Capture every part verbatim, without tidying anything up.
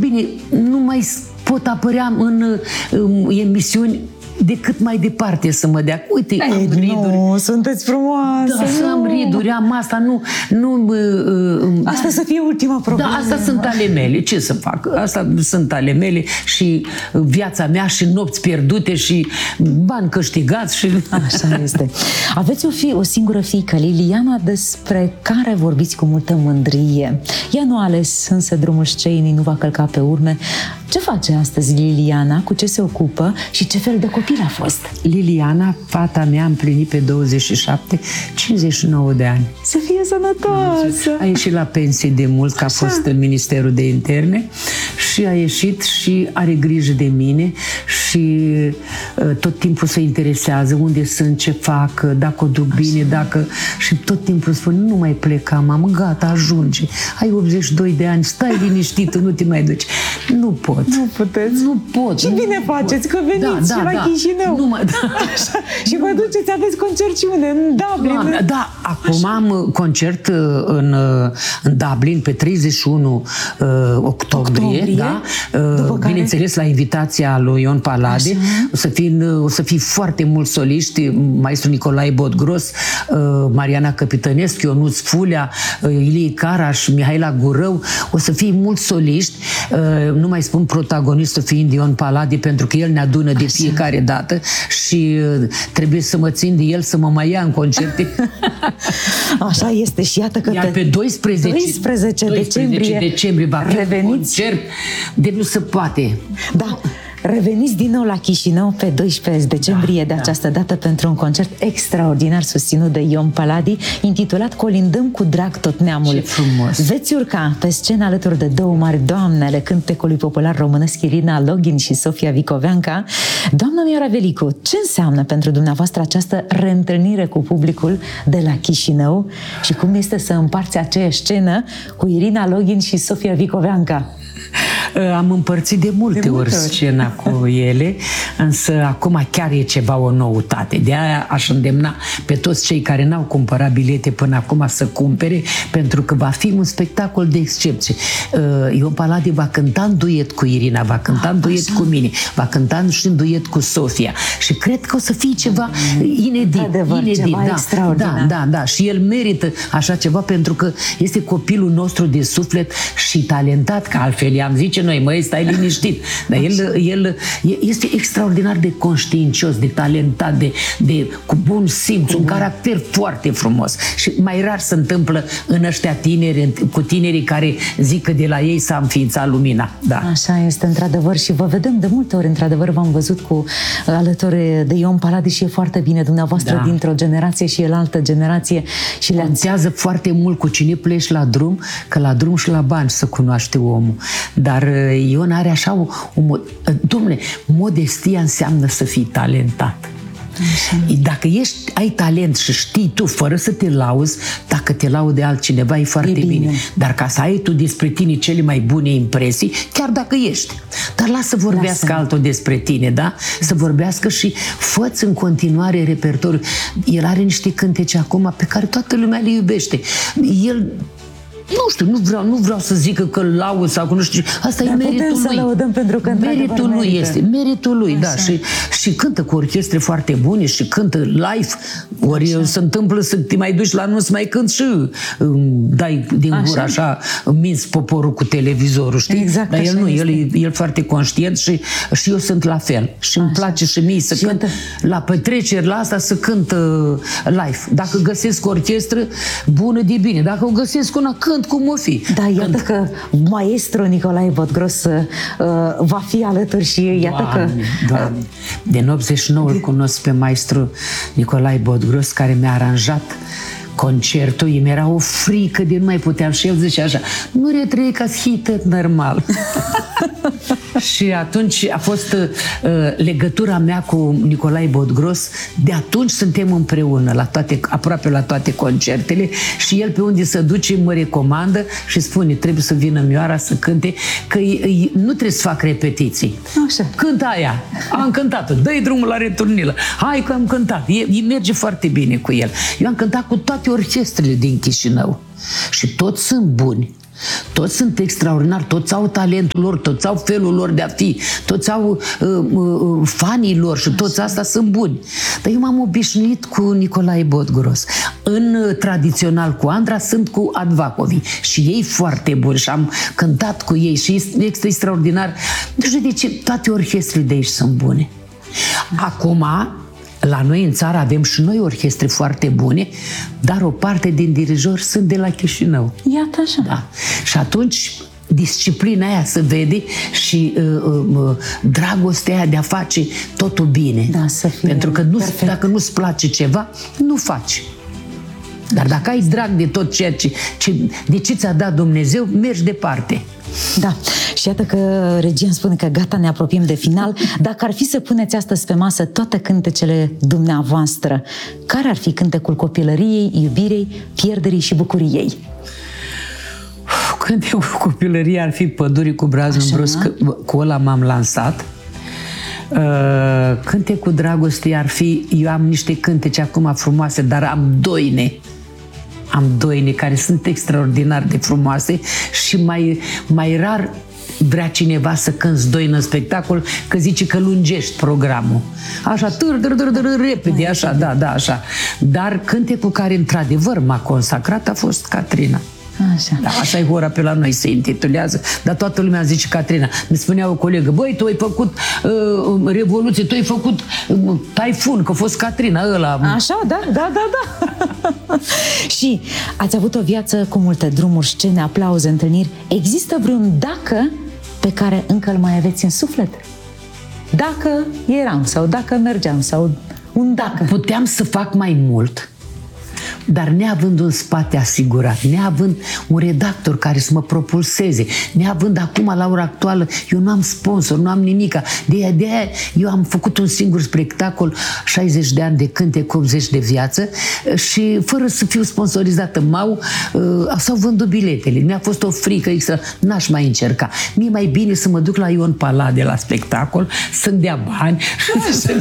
bine, nu mai pot apărea în, în emisiuni decât mai departe să mă dea. Uite, Ei, am riduri. Nu, sunteți frumoasă. Da, să am riduri, am asta, nu... nu uh, asta să fie ultima problemă. Da, asta sunt ale mele. Ce să fac? Asta sunt ale mele și viața mea și nopți pierdute și bani câștigați și... Așa este. Aveți o, fi, o singură fiică, Liliana, despre care vorbiți cu multă mândrie. Ea nu a ales însă drumul scenii, nu va călca pe urme. Ce face astăzi Liliana? Cu ce se ocupă? Și ce fel de copil a fost? Liliana, fata mea, a împlinit pe douăzeci și șapte, cincizeci și nouă de ani. Să fie sănătoasă! A ieșit la pensie de mult, că a fost în Ministerul de Interne și a ieșit și are grijă de mine și uh, tot timpul se interesează unde sunt, ce fac, dacă o duc bine, dacă... Și tot timpul spune, nu mai pleca, mamă, gata, ajunge. Ai optzeci și doi de ani, stai liniștită, nu te mai duci. Nu pot. Nu puteți? Nu pot. Și bine nu faceți, pot. că veniți da, da, și la da. Chișinău. Nu mai, da. Așa. Și vă duceți, aveți concerciune în Dublin. Doamne, da, acum Așa. am concert în, în Dublin pe treizeci și unu uh, octombrie, octombrie, da? După care... bineînțeles la invitația lui Ion Palade. O să, fie, o să fie foarte mulți soliști, maestru Nicolae Bodgros, uh, Mariana Căpitănescu, Ionuț Fulea, uh, Ilie Caraș, Mihaela Gurău. O să fie mulți soliști, uh, nu mai spun protagonistul fiind Ion Palade, pentru că el ne adună de Așa. fiecare dată și uh, trebuie să mă țin de el să mă mai ia în concerte. Așa este și iată că Iar pe doisprezece, doisprezece decembrie, decembrie va fi reveniți. un concert de nu se poate. Da. Reveniți din nou la Chișinău pe doisprezece decembrie da, de această da. dată pentru un concert extraordinar susținut de Ion Paladi, intitulat Colindăm cu drag tot neamul. Ce frumos! Veți urca pe scenă alături de două mari doamne ale cântecului popular românesc, Irina Login și Sofia Vicoveanca. Doamna Mioara Velicu, ce înseamnă pentru dumneavoastră această reîntâlnire cu publicul de la Chișinău și cum este să împarți aceeași scenă cu Irina Login și Sofia Vicoveanca? Am împărțit de multe, de multe ori scena cu ele, însă acum chiar e ceva, o noutate. De aia aș îndemna pe toți cei care n-au cumpărat bilete până acum să cumpere, pentru că va fi un spectacol de excepție. Ion Palade va cânta în duet cu Irina, va cânta în duet cu mine, va cânta și în duet cu Sofia și cred că o să fie ceva inedit. Adevăr, inedit ceva da, extraordinar. Da, da, da. Și el merită așa ceva pentru că este copilul nostru de suflet și talentat, că altfel i-am zice noi, măi, stai liniștit. Dar el, el este extraordinar de conștiincios, de talentat, de, de, cu bun simț, un caracter foarte frumos. Și mai rar se întâmplă în ăștia tineri, cu tinerii care zic că de la ei s-a înființat lumina. Da. Așa este, într-adevăr, și vă vedem de multe ori, într-adevăr, v-am văzut cu alături de Ion Palade și e foarte bine, dumneavoastră da. dintr-o generație și el altă generație. Și le contează foarte mult cu cine pleci la drum, că la drum și la bani să cunoaște omul. Dar Ion are așa o... o dom'le, modestia înseamnă să fii talentat. Așa. Dacă ești, ai talent și știi tu, fără să te lauzi, dacă te laude altcineva, e foarte e bine. bine. Dar ca să ai tu despre tine cele mai bune impresii, chiar dacă ești. Dar lasă să vorbească lasă. altul despre tine, da? Să vorbească și fă-ți în continuare repertoriu. El are niște cântece acum pe care toată lumea le iubește. El... Nu știu, nu vreau, nu vreau să zic că îl laud sau că nu știu. Asta Dar e meritul lui. Să lăudăm pentru că meritul lui merită. este. Meritul lui, Așa. da. Și, și cântă cu orchestre foarte bune și cântă live. Ori așa. se întâmplă să te mai duci la anunț, mai cânt și um, dai din gură așa, așa minți poporul cu televizorul, știi? Exact. Dar el nu, este. el e el foarte conștient și, și eu sunt la fel. Și așa. îmi place și mie să și cânt iată. la petreceri, la asta să cânt uh, live. Dacă găsesc orchestră, bună de bine. Dacă o găsesc una, cânt cum o fi. Da, iată Când... că maestru Nicolae Bodgros uh, va fi alături și iată Doamne, că... Doamne. Din optzeci și nouă îl cunosc pe maestru Nicolae Bodgros, care mi-a aranjat concertul. Îmi era o frică de nu mai puteam și el zice așa, nu retrăie ca hită normal. Și atunci a fost uh, legătura mea cu Nicolae Bodgros. De atunci suntem împreună la toate, aproape la toate concertele și el pe unde se duce mă recomandă și spune, trebuie să vină Mioara să cânte, că nu trebuie să fac repetiții. Așa. Cântă aia, am cântat-o, dă-i drumul la returnilă, hai că am cântat. E, e merge foarte bine cu el. Eu am cântat cu toate orchestrele din Chișinău și toți sunt buni. Toți sunt extraordinari, toți au talentul lor, toți au felul lor de a fi, toți au uh, uh, fanii lor și toți asta sunt buni. Dar eu m-am obișnuit cu Nicolae Botguros. În uh, tradițional cu Andra sunt cu Advacovi și ei foarte buni și am cântat cu ei și este extraordinar. Nu știu de ce toate orchestrele de aici sunt bune. Acum, la noi în țară avem și noi orchestre foarte bune, dar o parte din dirijori sunt de la Chișinău. Iată așa. Da. Și atunci disciplina aia se vede și uh, uh, dragostea aia de a face totul bine. Da, să fie pentru că nu, perfect. dacă nu-ți place ceva, nu faci. Dar dacă ai drag de tot ceea ce, ce de ce ți-a dat Dumnezeu, mergi departe. Da, și iată că regia îmi spune că gata, ne apropiem de final. Dacă ar fi să puneți astăzi pe masă toate cântecele dumneavoastră, care ar fi cântecul copilăriei, iubirei, pierderii și bucuriei? Cântecul copilăriei ar fi Pădurii cu brazul în brusc, cu ăla m-am lansat. Cântecul dragostei ar fi, eu am niște cântece acum frumoase, dar am doine. Am doine care sunt extraordinar de frumoase și mai, mai rar vrea cineva să cânți doină în spectacol, că zice că lungești programul. Așa, târ, târ, târ, târ, repede, așa, da, da, așa. Dar cântecul care într-adevăr m-a consacrat a fost Catrina. Așa. Da, așa e hora pe la noi, se intitulează, dar toată lumea zice Catrina. Mi spunea o colegă, băi, tu ai făcut uh, Revoluție, tu ai făcut uh, Taifun, că a fost Catrina ăla. Așa, da, da, da, da. Și ați avut o viață cu multe drumuri, scene, aplauze, întâlniri. Există vreun dacă pe care încă îl mai aveți în suflet? Dacă eram sau dacă mergeam sau un dacă. Puteam să fac mai mult, dar neavând un spate asigurat, neavând un redactor care să mă propulseze, neavând acum, la ora actuală, eu nu am sponsor, nu am nimica. De aia, de aia eu am făcut un singur spectacol, șaizeci de ani de cântec, optzeci de viață și fără să fiu sponsorizată. M-au, uh, s-au vândut biletele. Mi-a fost o frică extra. N-aș mai încerca. Mi-e mai bine să mă duc la Ion Palade la spectacol, să-mi dea bani și să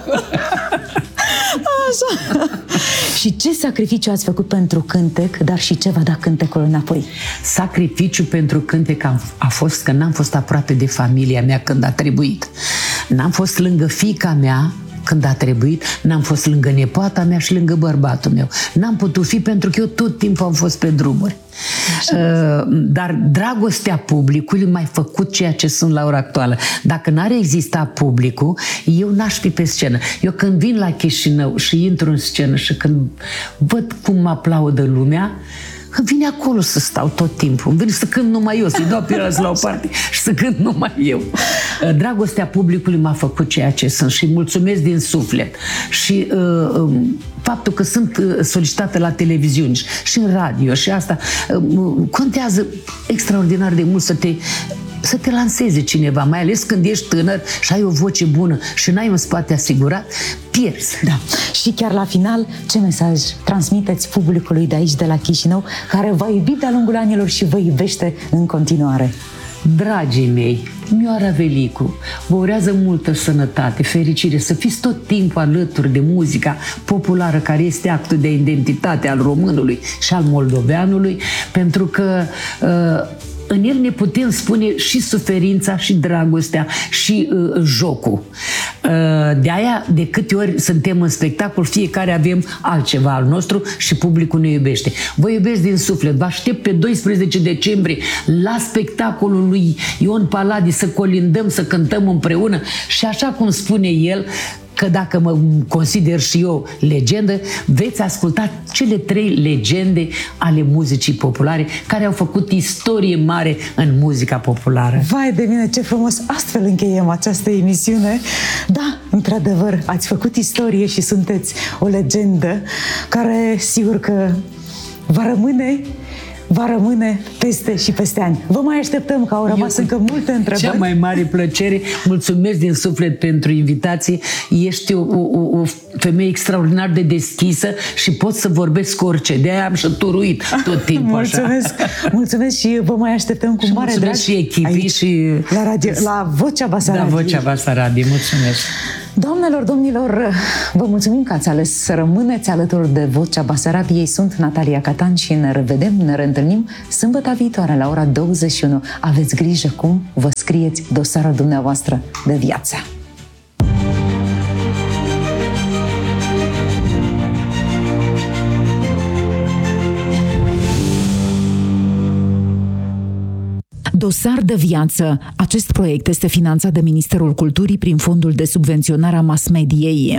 Așa. Și ce sacrificiu ați făcut pentru cântec, dar și ce v-a dat cântecul înapoi? Sacrificiu pentru cântec a, a fost că n-am fost aproape de familia mea când a trebuit. N-am fost lângă fiica mea când a trebuit, n-am fost lângă nepoata mea și lângă bărbatul meu. N-am putut fi pentru că eu tot timpul am fost pe drumuri. Uh, dar dragostea publicului m-a făcut ceea ce sunt la ora actuală. Dacă n-ar exista publicul, eu n-aș fi pe scenă. Eu când vin la Chișinău și intru în scenă și când văd cum mă aplaudă lumea, îmi vine acolo să stau tot timpul. Îmi vine să cânt numai eu, să-i dau pe ăla la o parte și să cânt numai eu. Dragostea publicului m-a făcut ceea ce sunt și mulțumesc din suflet. Și uh, faptul că sunt solicitată la televiziuni și în radio și asta uh, contează extraordinar de mult să te să te lanseze cineva, mai ales când ești tânăr și ai o voce bună și n-ai un spate asigurat, pierzi. Da. Și chiar la final, ce mesaj transmiteți publicului de aici, de la Chișinău, care v-a iubit de-a lungul anilor și vă iubește în continuare? Dragii mei, Mioara Velicu vă urează multă sănătate, fericire, să fiți tot timpul alături de muzica populară care este actul de identitate al românului și al moldoveanului, pentru că uh, în el ne putem spune și suferința, și dragostea, și uh, jocul. Uh, de aia, de câte ori suntem în spectacol, fiecare avem altceva al nostru și publicul ne iubește. Vă iubesc din suflet. Vă aștept pe doisprezece decembrie la spectacolul lui Ion Palade să colindăm, să cântăm împreună și așa cum spune el, că dacă mă consider și eu legendă, veți asculta cele trei legende ale muzicii populare care au făcut istorie mare în muzica populară. Vai de mine, ce frumos! Astfel încheiem această emisiune. Da, într-adevăr, ați făcut istorie și sunteți o legendă care, sigur că va rămâne va rămâne peste și peste ani. Vă mai așteptăm, că au rămas Eu, încă multe întrebări. Cea mai mare plăcere, mulțumesc din suflet pentru invitație. Ești o, o, o femeie extraordinar de deschisă și pot să vorbesc cu orice. De-aia am șăturuit tot timpul mulțumesc, așa. Mulțumesc și vă mai așteptăm cu și mare drag. Și echipii și la, radio, la Vocea Basaradiei. La Vocea Basaradiei, mulțumesc. Doamnelor, domnilor, vă mulțumim că ați ales să rămâneți alături de Vocea Basarabiei. Sunt Natalia Catan și ne revedem, ne reîntâlnim sâmbătă viitoare la ora douăzeci și unu. Aveți grijă cum vă scrieți dosarul dumneavoastră de viață. Dosar de viață. Acest proiect este finanțat de Ministerul Culturii prin Fondul de Subvenționare a Mass-Mediei.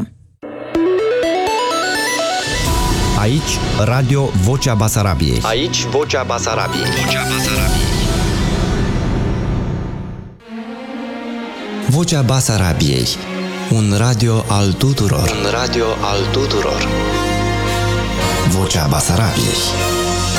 Aici, Radio Vocea Basarabiei. Aici, Vocea Basarabiei. Vocea Basarabiei. Vocea Basarabiei. Un radio al tuturor. Un radio al tuturor. Vocea Basarabiei.